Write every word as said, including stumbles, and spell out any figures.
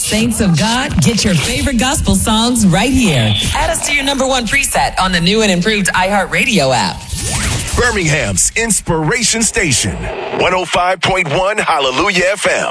Saints of God, get your favorite gospel songs right here. Add us to your number one preset on the new and improved iHeartRadio app. Birmingham's Inspiration Station, one oh five point one Hallelujah F M.